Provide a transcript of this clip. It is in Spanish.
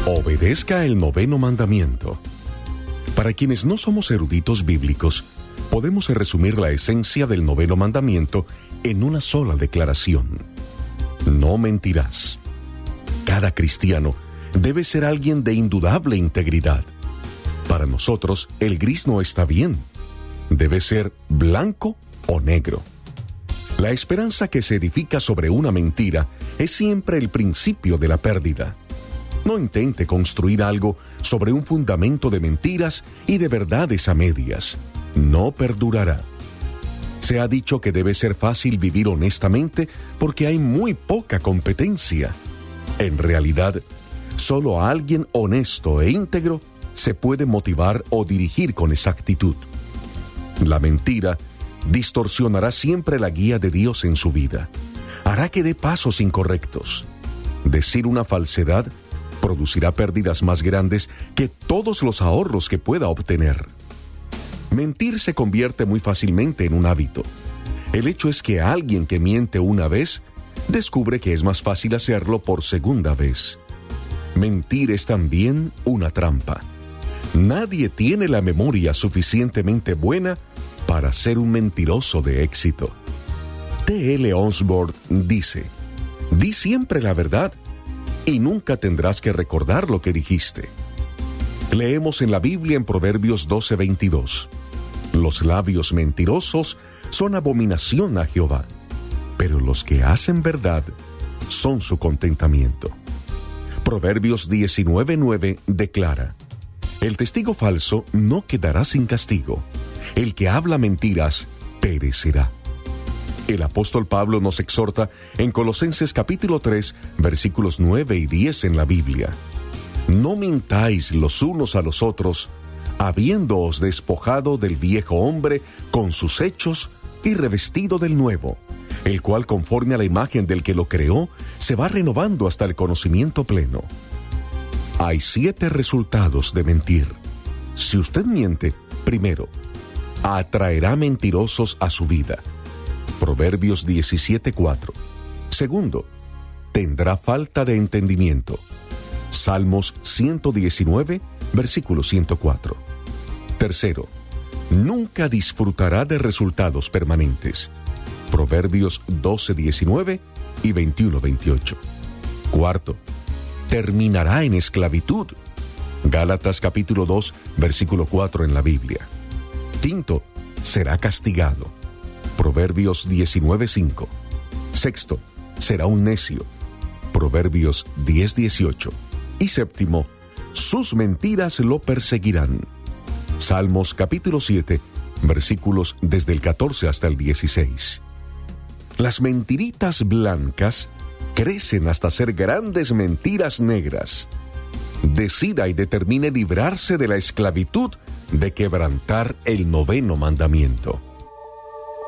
Obedezca el noveno mandamiento. Para quienes no somos eruditos bíblicos, podemos resumir la esencia del noveno mandamiento en una sola declaración: no mentirás. Cada cristiano debe ser alguien de indudable integridad. Para nosotros, el gris no está bien. Debe ser blanco o negro. La esperanza que se edifica sobre una mentira es siempre el principio de la pérdida. No intente construir algo sobre un fundamento de mentiras y de verdades a medias. No perdurará. Se ha dicho que debe ser fácil vivir honestamente porque hay muy poca competencia. En realidad, solo a alguien honesto e íntegro se puede motivar o dirigir con exactitud. La mentira distorsionará siempre la guía de Dios en su vida. Hará que dé pasos incorrectos. Decir una falsedad producirá pérdidas más grandes que todos los ahorros que pueda obtener. Mentir se convierte muy fácilmente en un hábito. El hecho es que alguien que miente una vez descubre que es más fácil hacerlo por segunda vez. Mentir es también una trampa. Nadie tiene la memoria suficientemente buena para ser un mentiroso de éxito. T.L. Osborne dice: di siempre la verdad y nunca tendrás que recordar lo que dijiste. Leemos en la Biblia en Proverbios 12:22: los labios mentirosos son abominación a Jehová, pero los que hacen verdad son su contentamiento. Proverbios 19:9 declara: el testigo falso no quedará sin castigo, el que habla mentiras perecerá. El apóstol Pablo nos exhorta en Colosenses capítulo 3, versículos 9 y 10 en la Biblia: no mintáis los unos a los otros, habiéndoos despojado del viejo hombre con sus hechos y revestido del nuevo, el cual conforme a la imagen del que lo creó, se va renovando hasta el conocimiento pleno. Hay 7 resultados de mentir. Si usted miente, primero, atraerá mentirosos a su vida. Proverbios 17:4. Segundo, tendrá falta de entendimiento. Salmos 119, versículo 104. Tercero, nunca disfrutará de resultados permanentes. Proverbios 12:19 y 21:28. Cuarto, terminará en esclavitud. Gálatas capítulo 2, versículo 4 en la Biblia. Quinto, será castigado. Proverbios 19:5. Sexto, será un necio. Proverbios 10:18. Y séptimo, sus mentiras lo perseguirán. Salmos capítulo 7, versículos desde el 14 hasta el 16. Las mentiritas blancas crecen hasta ser grandes mentiras negras. Decida y determine librarse de la esclavitud de quebrantar el noveno mandamiento.